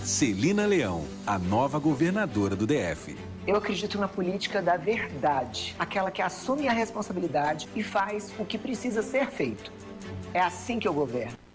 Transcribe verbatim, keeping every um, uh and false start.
Celina Leão, a nova governadora do D F. Eu acredito na política da verdade, aquela que assume a responsabilidade e faz o que precisa ser feito. É assim que eu governo.